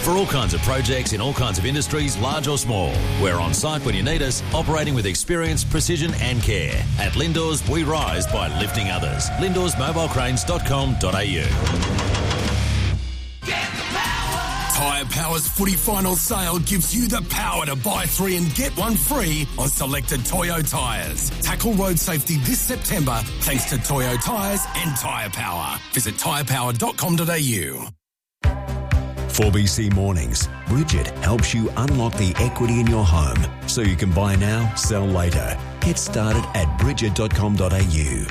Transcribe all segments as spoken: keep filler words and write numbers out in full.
For all kinds of projects in all kinds of industries, large or small, we're on site when you need us, operating with experience, precision and care. At Lindors, we rise by lifting others. lindors mobile cranes dot com dot a u. Tyre Power's footy final sale gives you the power to buy three and get one free on selected Toyo tyres. Tackle road safety this September thanks to Toyo tyres and Tyre Power. Visit tyre power dot com dot a u. four B C Mornings. Bridget helps you unlock the equity in your home so you can buy now, sell later. Get started at bridget dot com dot a u.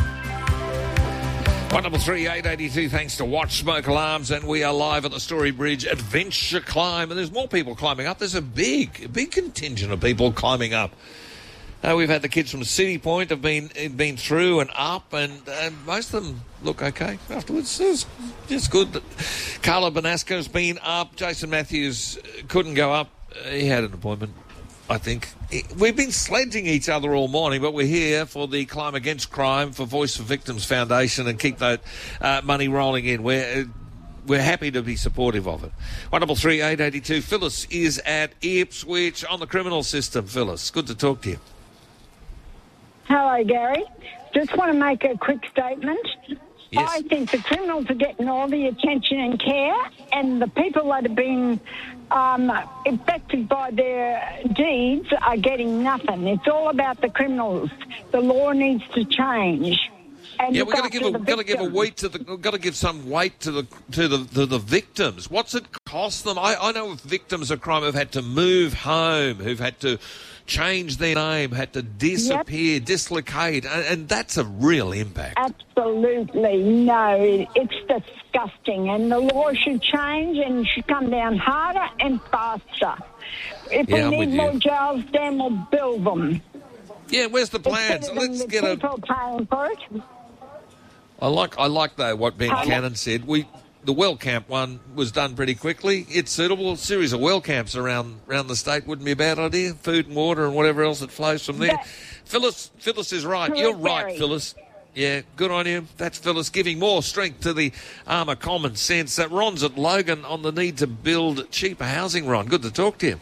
one double three eight eight two, thanks to Watch Smoke Alarms, and we are live at the Story Bridge Adventure Climb, and there's more people climbing up. There's a big, a big contingent of people climbing up. Uh, we've had the kids from City Point have been been through and up, and uh, most of them look okay afterwards. It's just good. Carla Benasco's been up. Jason Matthews couldn't go up. Uh, he had an appointment, I think. We've been sledging each other all morning, but we're here for the Climb Against Crime for Voice for Victims Foundation and keep that uh, money rolling in. We're, uh, we're happy to be supportive of it. one double three eight eight two. Phyllis is at Ipswich on the criminal system. Phyllis, good to talk to you. Hello, Gary. Just want to make a quick statement. Yes. I think the criminals are getting all the attention and care, and the people that have been um, affected by their deeds are getting nothing. It's all about the criminals. The law needs to change. And Yeah, look we've got to give after a the got to give a victims. weight to the got to give some weight to the to the to the victims. What's it cost them? I, I know of victims of crime who've had to move home, who've had to change their name, had to disappear, yep. dislocate, and, and that's a real impact. Absolutely. No, it, it's disgusting, and the law should change and should come down harder and faster. If Yeah, I'm we with need you. more jails, then we'll build them. Yeah, where's the plans? Instead of Let's the get a. people paying for it. I like I like though what Ben Um, Cannon said. We the well camp one was done pretty quickly. It's suitable. A series of well camps around around the state wouldn't be a bad idea. Food and water and whatever else that flows from there. That- Phyllis Phyllis is right. Correct, You're right, Barry. Phyllis. Yeah, good on you. That's Phyllis giving more strength to the arm of common sense. That Ron's at Logan on the need to build cheaper housing. Ron, good to talk to you.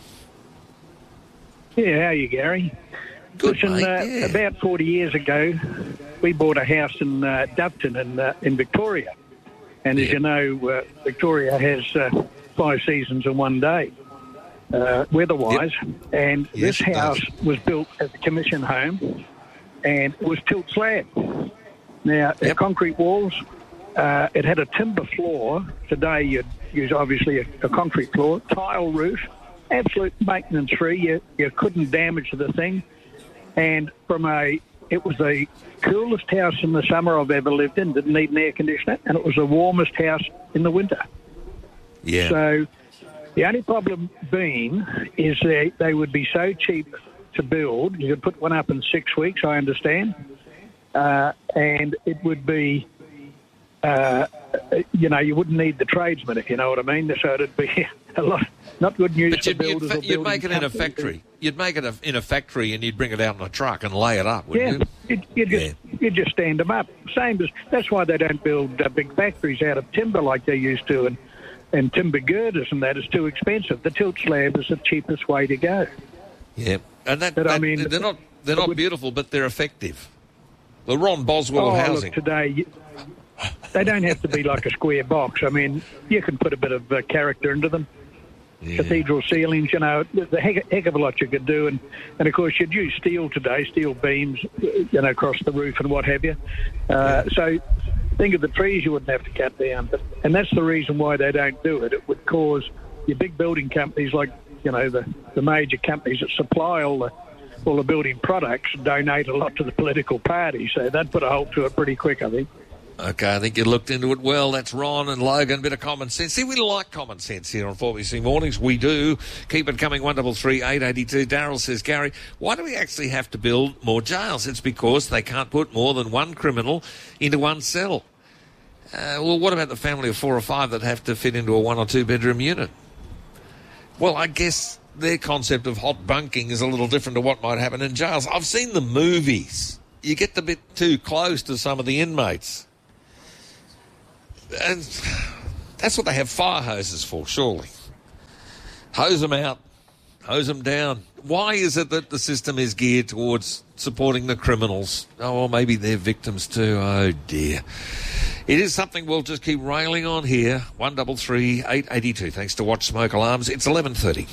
Yeah, how are you, Gary? Good, Listen, mate. uh, yeah. about forty years ago, we bought a house in uh, Doveton in, uh, in Victoria. And as Yeah. you know, uh, Victoria has uh, five seasons in one day, uh, weather-wise. And Yes, this it does. house was built as a commission home, and it was tilt slab. Now, the Yep. concrete walls, uh, it had a timber floor. Today, you'd use obviously a, a concrete floor, tile roof, absolute maintenance-free. You, you couldn't damage the thing. And from a, it was the coolest house in the summer I've ever lived in. Didn't need an air conditioner, and it was the warmest house in the winter. Yeah. So the only problem being is they they would be so cheap to build. You could put one up in six weeks, I understand, uh, and it would be, uh, you know, you wouldn't need the tradesmen, if you know what I mean. So it'd be a lot. Not good news But for you'd, you'd, builders fa- or you'd make it building in a companies. factory. You'd make it a, in a factory and you'd bring it out in a truck and lay it up, wouldn't Yeah, you? you, you just you just stand them up. Same as that's why they don't build uh, big factories out of timber like they used to, and and timber girders and that is too expensive. The tilt slab is the cheapest way to go. Yeah, and that, But, I that- mean, they're not they're it not would- beautiful, but they're effective. The Ron Boswell oh, of housing. look, today you- they don't have to be like a square box. I mean, you can put a bit of uh, character into them. Yeah. Cathedral ceilings, you know, there's a heck, heck of a lot you could do. And, and, of course, you'd use steel today, steel beams, you know, across the roof and what have you. Uh, so think of the trees you wouldn't have to cut down. But, and that's the reason why they don't do it. It would cause your big building companies like, you know, the, the major companies that supply all the, all the building products donate a lot to the political party. So they'd put a halt to it pretty quick, I think. Okay, I think you looked into it well. That's Ron and Logan. Bit of common sense. See, we like common sense here on four B C Mornings. We do. Keep it coming. one double three eight eight two. Daryl says, Gary, why do we actually have to build more jails? It's because they can't put more than one criminal into one cell. Uh, well, what about the family of four or five that have to fit into a one or two bedroom unit? Well, I guess their concept of hot bunking is a little different to what might happen in jails. I've seen the movies. You get a bit too close to some of the inmates. And that's what they have fire hoses for, surely. Hose them out. Hose them down. Why is it that the system is geared towards supporting the criminals? Oh, well, maybe they're victims too. Oh, dear. It is something we'll just keep railing on here. one double three eight eight two. Thanks to Watch Smoke Alarms. It's eleven thirty.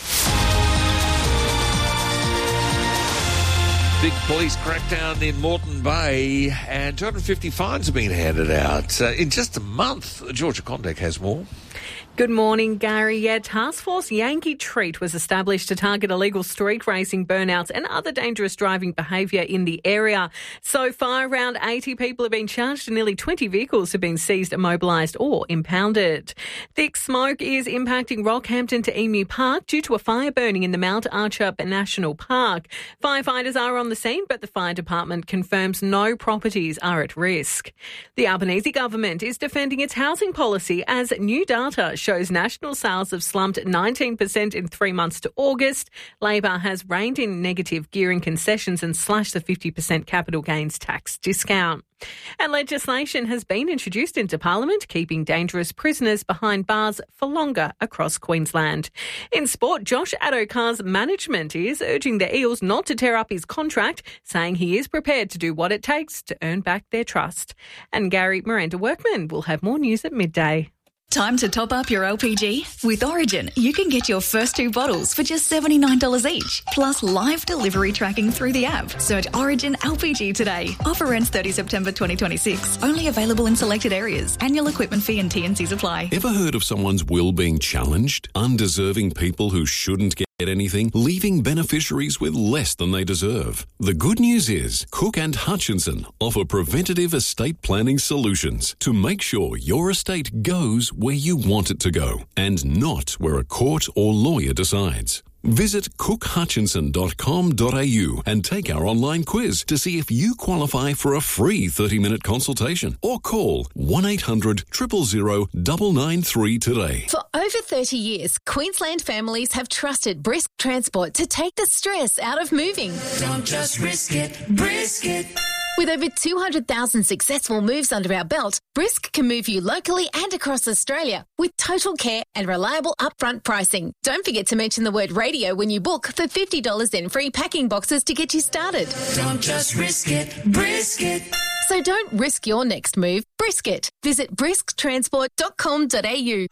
Big police crackdown in Moreton Bay, and two hundred fifty fines have been handed out uh, in just a month. Georgia Condek has more. Good morning, Gary. Yeah, Task Force Yankee Treat was established to target illegal street racing, burnouts and other dangerous driving behaviour in the area. So far, around eighty people have been charged and nearly twenty vehicles have been seized, immobilised or impounded. Thick smoke is impacting Rockhampton to Emu Park due to a fire burning in the Mount Archer National Park. Firefighters are on the scene, but the fire department confirms no properties are at risk. The Albanese government is defending its housing policy as new data shows national sales have slumped nineteen percent in three months to August. Labor has reined in negative gearing concessions and slashed the fifty percent capital gains tax discount. And legislation has been introduced into Parliament, keeping dangerous prisoners behind bars for longer across Queensland. In sport, Josh Adokar's management is urging the Eels not to tear up his contract, saying he is prepared to do what it takes to earn back their trust. And Gary Miranda Workman will have more news at midday. Time to top up your L P G? With Origin, you can get your first two bottles for just seventy-nine dollars each, plus live delivery tracking through the app. Search Origin L P G today. Offer ends thirtieth September twenty twenty-six. Only available in selected areas. Annual equipment fee and T and Cs apply. Ever heard of someone's will being challenged? Undeserving people who shouldn't get anything, leaving beneficiaries with less than they deserve. The good news is Cook and Hutchinson offer preventative estate planning solutions to make sure your estate goes where you want it to go and not where a court or lawyer decides. Visit cook hutchinson dot com dot a u and take our online quiz to see if you qualify for a free thirty-minute consultation, or call one eight hundred zero zero zero nine nine three today. For over thirty years, Queensland families have trusted Brisk Transport to take the stress out of moving. Don't just risk it, brisk it. With over two hundred thousand successful moves under our belt, Brisk can move you locally and across Australia with total care and reliable upfront pricing. Don't forget to mention the word radio when you book for fifty dollars in free packing boxes to get you started. Don't just risk it, brisk it. So don't risk your next move, brisk it. Visit brisk transport dot com dot a u.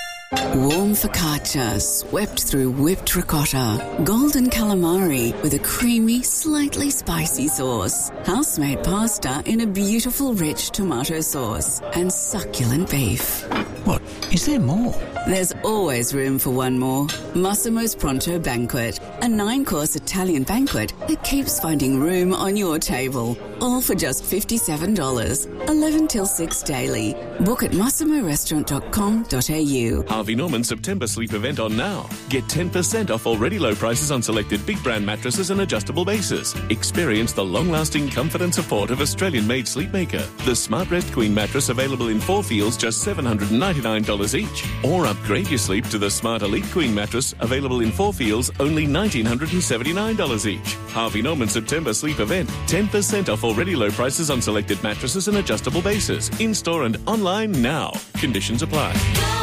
Warm focaccia swept through whipped ricotta, golden calamari with a creamy, slightly spicy sauce, house-made pasta in a beautiful rich tomato sauce, and succulent beef. What? Is there more? There's always room for one more. Massimo's Pronto Banquet, a nine-course Italian banquet that keeps finding room on your table. All for just fifty-seven dollars, eleven till six daily. Book at massimo restaurant dot com dot a u. Harvey Norman September sleep event on now. Get ten percent off already low prices on selected big brand mattresses and adjustable bases. Experience the long-lasting comfort and support of Australian-made Sleepmaker. The Smart Rest Queen mattress available in four feels just seven hundred ninety-nine dollars each. Or upgrade your sleep to the Smart Elite Queen mattress available in four feels only one thousand nine hundred seventy-nine dollars each. Harvey Norman September sleep event. ten percent off already low prices on selected mattresses and adjustable bases. In-store and online now. Conditions apply.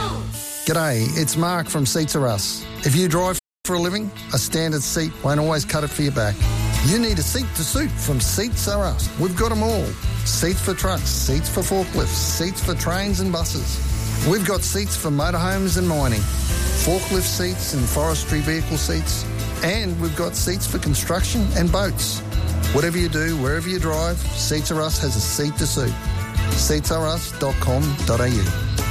G'day, it's Mark from Seats Are Us. If you drive for a living, a standard seat won't always cut it for your back. You need a seat to suit from Seats Are Us. We've got them all. Seats for trucks, seats for forklifts, seats for trains and buses. We've got seats for motorhomes and mining, forklift seats and forestry vehicle seats, and we've got seats for construction and boats. Whatever you do, wherever you drive, Seats Are Us has a seat to suit. seats are us dot com dot a u.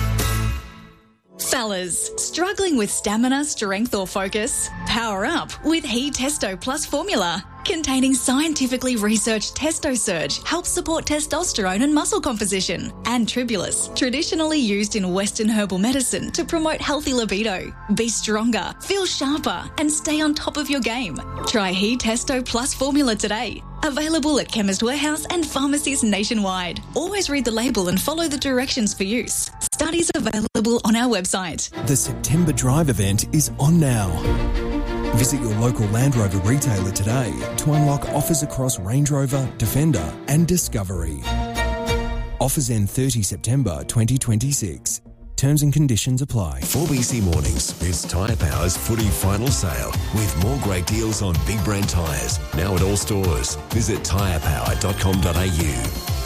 Fellas, struggling with stamina, strength or focus? Power up with He Testo Plus formula. Containing scientifically researched Testo Surge helps support testosterone and muscle composition. And Tribulus, traditionally used in Western herbal medicine to promote healthy libido. Be stronger, feel sharper and stay on top of your game. Try He Testo Plus formula today. Available at Chemist Warehouse and pharmacies nationwide. Always read the label and follow the directions for use. Studies available on our website. The September Drive event is on now. Visit your local Land Rover retailer today to unlock offers across Range Rover, Defender and Discovery. Offers end thirtieth September twenty twenty-six. Terms and conditions apply. four B C Mornings, it's Tyre Power's footy final sale with more great deals on big brand tyres. Now at all stores. Visit tyre power dot com dot a u.